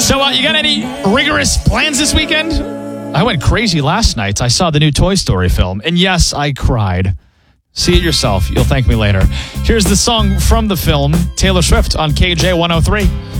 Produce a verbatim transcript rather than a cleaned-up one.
So, uh, you got any rigorous plans this weekend? I went crazy last night. I saw the new Toy Story film, and yes, I cried. See it yourself. You'll thank me later. Here's the song from the film, Taylor Swift on K J one oh three.